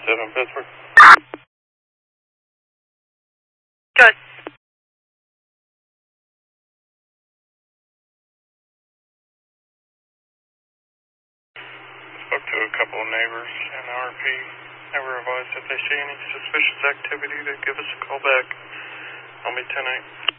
7 Pittsburgh. Good. Spoke to a couple of neighbors in RP. They were advised if they see any suspicious activity to give us a call back. I'll be 10-8.